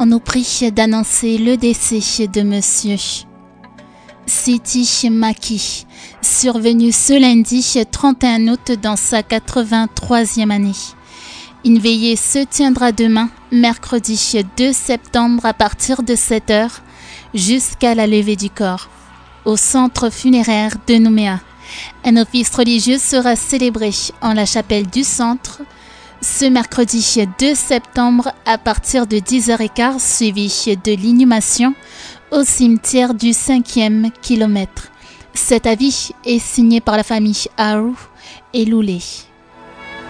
On nous prie d'annoncer le décès de Monsieur Sidi Maki, survenu ce lundi 31 août dans sa 83e année. Une veillée se tiendra demain, mercredi 2 septembre à partir de 7h jusqu'à la levée du corps, au centre funéraire de Nouméa. Un office religieux sera célébré en la chapelle du centre ce mercredi 2 septembre à partir de 10h15, suivi de l'inhumation au cimetière du 5e kilomètre. Cet avis est signé par la famille Haru et Loulé.